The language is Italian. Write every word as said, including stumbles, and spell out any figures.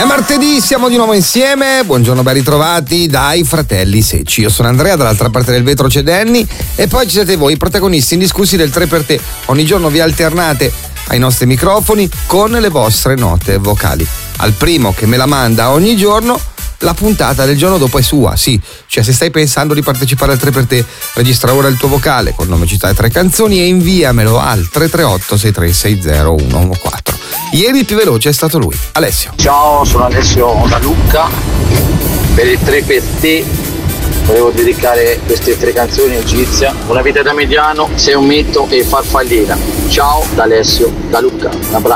È martedì, siamo di nuovo insieme. Buongiorno, ben ritrovati dai Fratelli Secci. Io sono Andrea, dall'altra parte del vetro c'è Danny e poi ci siete voi, i protagonisti indiscussi del tre per te. Ogni giorno vi alternate ai nostri microfoni con le vostre note vocali. Al primo che me la manda ogni giorno, la puntata del giorno dopo è sua, sì. Cioè, se stai pensando di partecipare al tre per te, registra ora il tuo vocale con nome, città e tre canzoni e inviamelo al tre tre otto sei tre sei zero uno uno quattro. Ieri il più veloce è stato lui, Alessio. Ciao, sono Alessio da Lucca. Per il tre per te volevo dedicare queste tre canzoni Egizia, Una vita da mediano, Sei un mito e Farfallina. Ciao da Alessio da Lucca. Un abbraccio.